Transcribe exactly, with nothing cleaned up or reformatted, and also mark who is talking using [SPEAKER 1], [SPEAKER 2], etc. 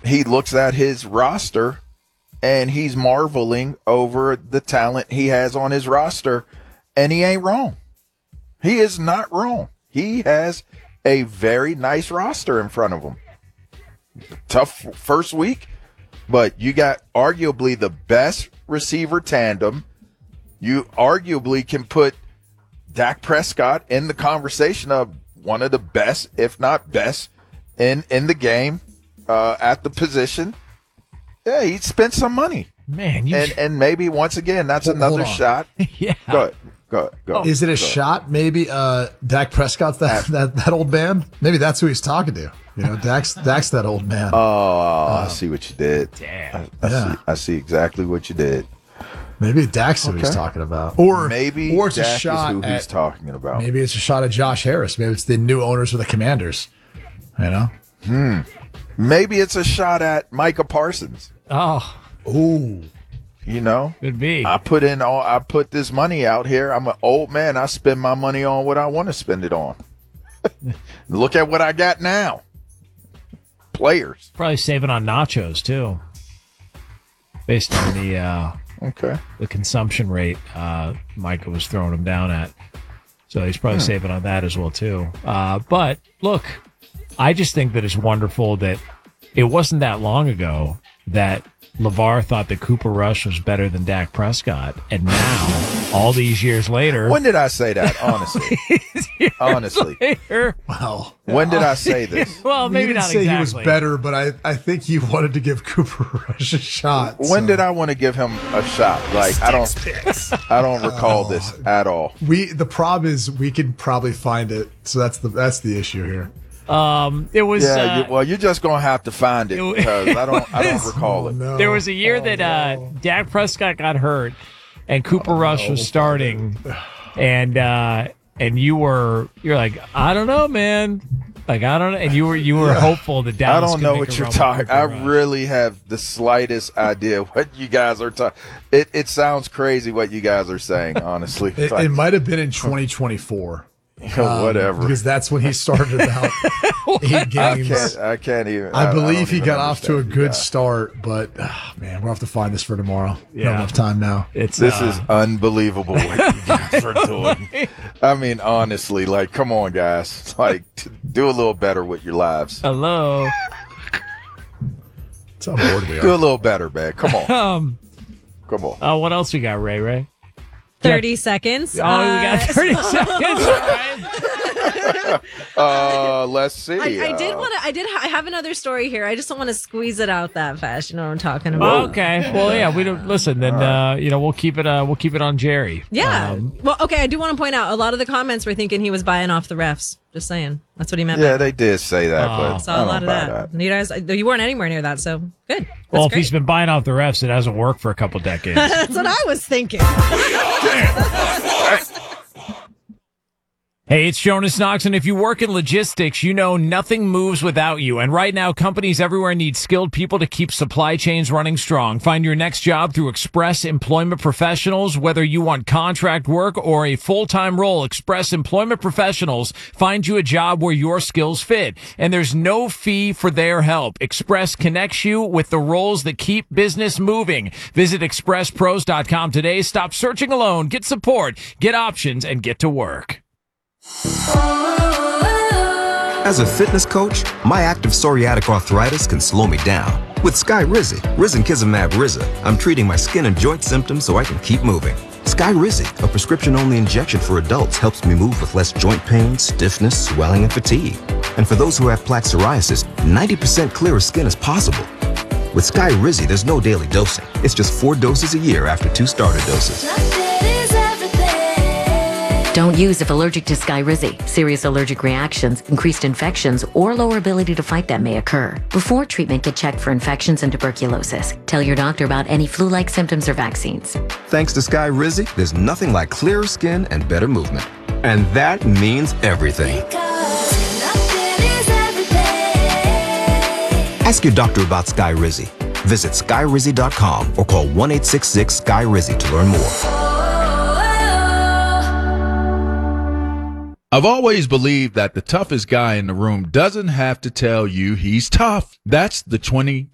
[SPEAKER 1] he looks at his roster and he's marveling over the talent he has on his roster, and he ain't wrong. He is not wrong. He has a very nice roster in front of him. Tough first week, but you got arguably the best receiver tandem. You arguably can put Dak Prescott in the conversation of one of the best, if not best, in, in the game uh, at the position. Yeah, he spent some money.
[SPEAKER 2] Man, you
[SPEAKER 1] and, and maybe, once again, that's
[SPEAKER 3] Hold-
[SPEAKER 1] another
[SPEAKER 3] hold on.
[SPEAKER 1] shot.
[SPEAKER 2] yeah.
[SPEAKER 1] Go ahead. Go ahead. Go ahead.
[SPEAKER 3] Is it a
[SPEAKER 1] Go
[SPEAKER 3] shot? Maybe uh, Dak Prescott's that, that that old man. Maybe that's who he's talking to. You know, Dak's Dak's that old man.
[SPEAKER 1] Oh, I see what you did.
[SPEAKER 2] Damn.
[SPEAKER 1] I, I,
[SPEAKER 3] Yeah.
[SPEAKER 1] see, I see exactly what you did.
[SPEAKER 3] Maybe Dak's who he's
[SPEAKER 1] Okay.
[SPEAKER 3] talking about, or
[SPEAKER 1] Maybe
[SPEAKER 3] or it's
[SPEAKER 1] Dak
[SPEAKER 3] a shot
[SPEAKER 1] is who
[SPEAKER 3] at,
[SPEAKER 1] he's talking about.
[SPEAKER 3] Maybe it's a shot at Josh Harris. Maybe it's the new owners of the Commanders. You know.
[SPEAKER 1] Maybe it's a shot at Micah Parsons.
[SPEAKER 2] Oh,
[SPEAKER 3] Ooh.
[SPEAKER 1] You know,
[SPEAKER 2] could be.
[SPEAKER 1] I put in all. I put this money out here. I'm an old man. I spend my money on what I want to spend it on. Look at what I got now. Players.
[SPEAKER 2] Probably saving on nachos too, based on the uh,
[SPEAKER 1] Okay.
[SPEAKER 2] the consumption rate uh, Micah was throwing him down at. So he's probably saving on that as well too. Uh, but look, I just think that it's wonderful that it wasn't that long ago that LeVar thought that Cooper Rush was better than Dak Prescott, and now, all these years later,
[SPEAKER 1] When did I say that? Honestly, honestly,
[SPEAKER 2] later,
[SPEAKER 3] Well,
[SPEAKER 1] when did I say this?
[SPEAKER 2] well, maybe
[SPEAKER 3] you didn't
[SPEAKER 2] not
[SPEAKER 3] say
[SPEAKER 2] exactly.
[SPEAKER 3] he was better, but I, I think you wanted to give Cooper Rush a shot.
[SPEAKER 1] When
[SPEAKER 3] so.
[SPEAKER 1] did I want to give him a shot? Like I don't, I don't recall this at all.
[SPEAKER 3] We the problem is we could probably find it, so that's the that's the issue here.
[SPEAKER 2] Um, it was.
[SPEAKER 1] Yeah,
[SPEAKER 2] uh,
[SPEAKER 1] you, well, you're just gonna have to find it
[SPEAKER 2] it-
[SPEAKER 1] because I don't, I don't recall
[SPEAKER 3] Oh,
[SPEAKER 1] it.
[SPEAKER 3] no.
[SPEAKER 2] There was a year
[SPEAKER 3] Oh,
[SPEAKER 2] that uh,
[SPEAKER 3] no.
[SPEAKER 2] Dak Prescott got hurt, and Cooper
[SPEAKER 3] Oh,
[SPEAKER 2] Rush was starting, and uh, and you were you're like, I don't know, man, like I don't know, and you were you were hopeful that
[SPEAKER 1] I
[SPEAKER 2] Dallas
[SPEAKER 1] don't
[SPEAKER 2] could
[SPEAKER 1] know
[SPEAKER 2] make
[SPEAKER 1] what
[SPEAKER 2] a
[SPEAKER 1] you're
[SPEAKER 2] run with
[SPEAKER 1] talking.
[SPEAKER 2] Cooper
[SPEAKER 1] I
[SPEAKER 2] Rush.
[SPEAKER 1] really have the slightest idea what you guys are talking. It it sounds crazy what you guys are saying. Honestly,
[SPEAKER 3] It,
[SPEAKER 1] Like,
[SPEAKER 3] it might have been in twenty twenty-four. Um,
[SPEAKER 1] whatever.
[SPEAKER 3] because that's when he started about eight
[SPEAKER 1] I
[SPEAKER 3] games.
[SPEAKER 1] can't. I can't even.
[SPEAKER 3] I
[SPEAKER 1] don't
[SPEAKER 3] believe he
[SPEAKER 1] even
[SPEAKER 3] got off to a
[SPEAKER 1] understand you
[SPEAKER 3] good
[SPEAKER 1] guys.
[SPEAKER 3] start, but ah, man, we'll have to find this for tomorrow.
[SPEAKER 2] Yeah.
[SPEAKER 3] Not enough time now.
[SPEAKER 2] It's
[SPEAKER 1] This
[SPEAKER 2] uh,
[SPEAKER 1] is unbelievable what you guys are doing. I mean, honestly, like, come on, guys. Like, t- do a little better with your lives.
[SPEAKER 2] hello.
[SPEAKER 3] That's how bored we
[SPEAKER 1] Do a
[SPEAKER 3] are.
[SPEAKER 1] little better, man. Come on.
[SPEAKER 2] Um,
[SPEAKER 1] Come on.
[SPEAKER 2] uh, what else we got, Ray? Ray?
[SPEAKER 4] thirty seconds.
[SPEAKER 2] Oh, we got
[SPEAKER 4] Uh,
[SPEAKER 2] thirty seconds. All right.
[SPEAKER 1] Uh, let's see.
[SPEAKER 4] I, I did
[SPEAKER 1] Uh,
[SPEAKER 4] want to. I did. Ha- I have another story here. I just don't want to squeeze it out that fast. You know what I'm talking about?
[SPEAKER 2] Okay. Well, yeah. We don't listen. Then uh, you know we'll keep it. Uh, we'll keep it on Jerry.
[SPEAKER 4] Yeah.
[SPEAKER 2] Um,
[SPEAKER 4] well, okay. I do want to point out a lot of the comments were thinking he was buying off the refs. Just saying. That's what he meant.
[SPEAKER 1] Yeah,
[SPEAKER 4] by
[SPEAKER 1] they did say that,
[SPEAKER 2] Oh.
[SPEAKER 1] but
[SPEAKER 4] I saw
[SPEAKER 1] I
[SPEAKER 4] a
[SPEAKER 1] don't
[SPEAKER 4] lot of
[SPEAKER 1] buy
[SPEAKER 4] that. You guys, you weren't anywhere near that, so good. That's
[SPEAKER 2] well, if
[SPEAKER 4] great.
[SPEAKER 2] he's been buying off the refs, it hasn't worked for a couple decades.
[SPEAKER 4] That's what I was thinking.
[SPEAKER 2] Hey, it's Jonas Knox, and if you work in logistics, you know nothing moves without you. And right now, companies everywhere need skilled people to keep supply chains running strong. Find your next job through Express Employment Professionals. Whether you want contract work or a full-time role, Express Employment Professionals find you a job where your skills fit. And there's no fee for their help. Express connects you with the roles that keep business moving. Visit express pros dot com today. Stop searching alone. Get support, get options, and get to work.
[SPEAKER 5] As a fitness coach, my active psoriatic arthritis can slow me down. With Skyrizi, Risankizumab Riza, I'm treating my skin and joint symptoms so I can keep moving. Skyrizi, a prescription-only injection for adults, helps me move with less joint pain, stiffness, swelling, and fatigue. And for those who have plaque psoriasis, ninety percent clearer skin is possible. With Skyrizi, there's no daily dosing. It's just four doses a year after two starter doses.
[SPEAKER 6] Don't use if allergic to Skyrizi. Serious allergic reactions, increased infections, or lower ability to fight them may occur. Before treatment, get checked for infections and tuberculosis. Tell your doctor about any flu-like symptoms or vaccines.
[SPEAKER 5] Thanks to Skyrizi, there's nothing like clearer skin and better movement. And that means everything. Ask your doctor about Skyrizi. Visit skyrizi dot com or call one eight six six Skyrizi to learn more.
[SPEAKER 7] I've always believed that the toughest guy in the room doesn't have to tell you he's tough. That's the twenty